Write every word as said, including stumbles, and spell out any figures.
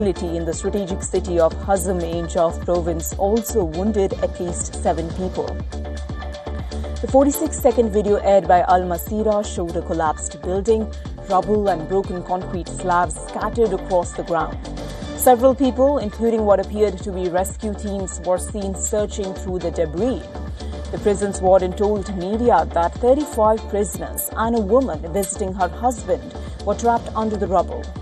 in the strategic city of Hazm in Jauf province also wounded at least seven people. The forty-six second video aired by Al Masira showed a collapsed building, rubble and broken concrete slabs scattered across the ground. Several people, including what appeared to be rescue teams, were seen searching through the debris. The prison's warden told media that thirty-five prisoners and a woman visiting her husband were trapped under the rubble.